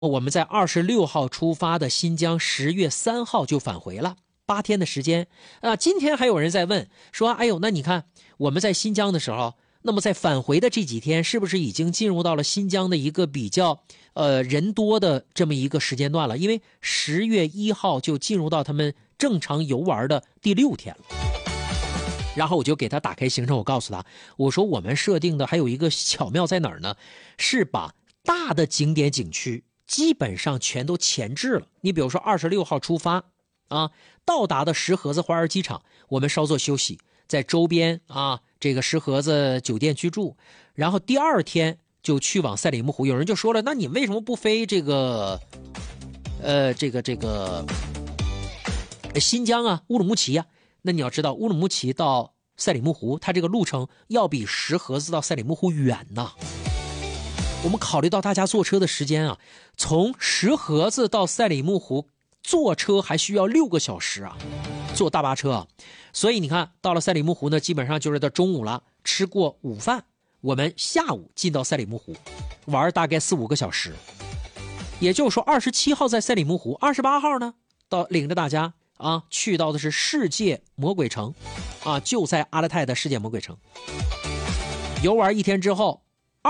我们在26号出发的新疆10月3号就返回了，8天的时间啊。今天还有人在问说，哎呦，那你看我们在新疆的时候，那么在返回的这几天，是不是已经进入到了新疆的一个比较人多的这么一个时间段了？因为10月1号就进入到他们正常游玩的第6天了。然后我就给他打开行程，我告诉他，我说我们设定的还有一个巧妙在哪儿呢？是把大的景点景区基本上全都前置了。你比如说26号出发啊，到达的石河子花园机场，我们稍作休息，在周边啊这个石河子酒店居住，然后第2天就去往赛里木湖。有人就说了，那你为什么不飞这个新疆啊乌鲁木齐啊？那你要知道，乌鲁木齐到赛里木湖，它这个路程要比石河子到赛里木湖远呐。我们考虑到大家坐车的时间啊，从石河子到赛里木湖坐车还需要6个小时啊，坐大巴车啊。所以你看到了赛里木湖呢，基本上就是到中午了，吃过午饭，我们下午进到赛里木湖玩大概4、5个小时。也就是说27号在赛里木湖，28号呢到领着大家啊去到的是世界魔鬼城啊，就在阿勒泰的世界魔鬼城游玩1天之后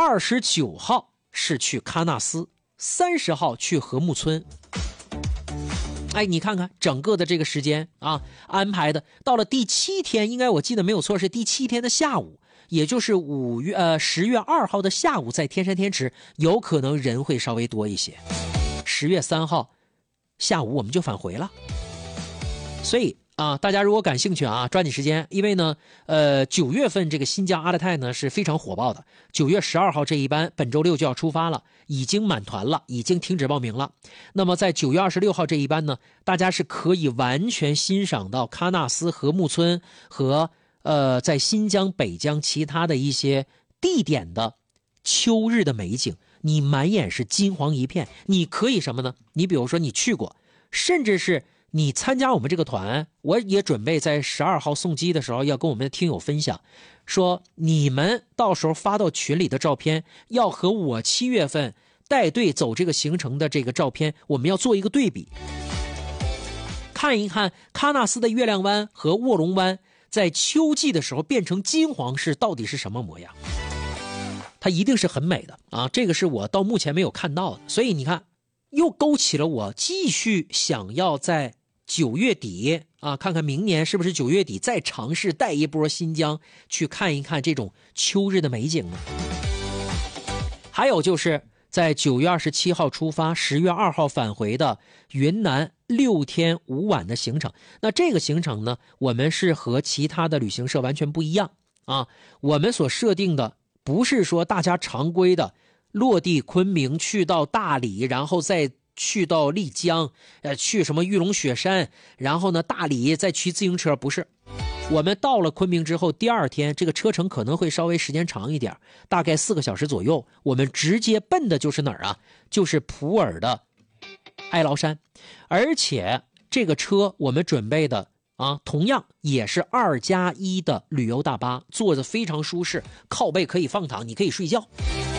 ，29号是去喀纳斯，30号去禾木村。哎，你看看整个的这个时间啊安排的，到了第7天，应该我记得没有错是第7天的下午，也就是10月2号的下午，在天山天池有可能人会稍微多一些。10月3号下午我们就返回了。所以啊，大家如果感兴趣啊，抓紧时间，因为呢，9月份这个新疆阿勒泰呢是非常火爆的。9月12号这一班本周6就要出发了，已经满团了，已经停止报名了。那么在9月26号这一班呢，大家是可以完全欣赏到喀纳斯、禾木村和在新疆北疆其他的一些地点的秋日的美景，你满眼是金黄一片。你可以什么呢？你比如说你去过，甚至是你参加我们这个团，我也准备在12号送机的时候要跟我们的听友分享，说你们到时候发到群里的照片要和我7月份带队走这个行程的这个照片，我们要做一个对比，看一看喀纳斯的月亮湾和卧龙湾在秋季的时候变成金黄是到底是什么模样。它一定是很美的啊，这个是我到目前没有看到的。所以你看又勾起了我继续想要在9月底啊，看看明年是不是9月底再尝试带一波新疆去看一看这种秋日的美景呢。还有就是在9月27号出发10月2号返回的云南6天5晚的行程。那这个行程呢，我们是和其他的旅行社完全不一样啊，我们所设定的不是说大家常规的落地昆明去到大理，然后再去到丽江，去什么玉龙雪山，然后呢大理再骑自行车，不是。我们到了昆明之后，第2天这个车程可能会稍微时间长一点，大概4个小时左右，我们直接奔的就是哪儿啊？就是普洱的哀牢山。而且这个车我们准备的啊，同样也是2+1的旅游大巴，坐着非常舒适，靠背可以放躺，你可以睡觉。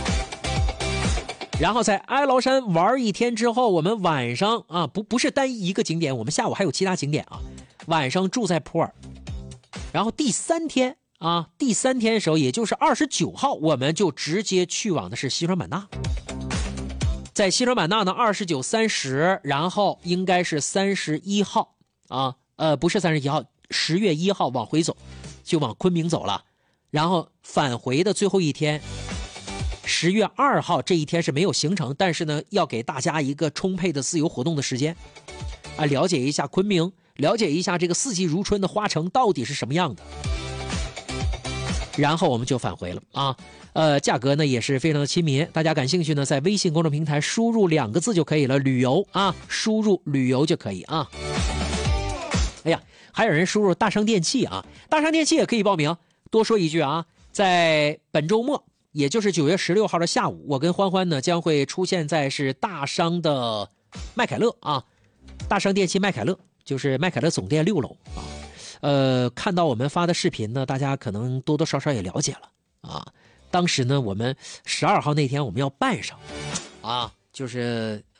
然后在哀牢山玩1天之后，我们晚上啊不是单一个景点，我们下午还有其他景点啊，晚上住在普洱。然后第3天的时候，也就是29号，我们就直接去往的是西双版纳。在西双版纳呢，29、30，然后应该是31号啊，不是31号，10月1号往回走，就往昆明走了。然后返回的最后一天10月2号这一天是没有行程，但是呢要给大家一个充沛的自由活动的时间啊，了解一下昆明，了解一下这个四季如春的花城到底是什么样的。然后我们就返回了啊，价格呢也是非常的亲民，大家感兴趣呢在微信公众平台输入2个字就可以了，旅游啊，输入旅游就可以啊。哎呀，还有人输入大商电器啊，大商电器也可以报名。多说一句啊，在本周末，也就是9月16号的下午，我跟欢欢呢将会出现在是大商的麦凯乐啊，大商电器麦凯乐，就是麦凯乐总店6楼啊。看到我们发的视频呢，大家可能多多少少也了解了啊。当时呢，我们12号那天我们要办上啊，就是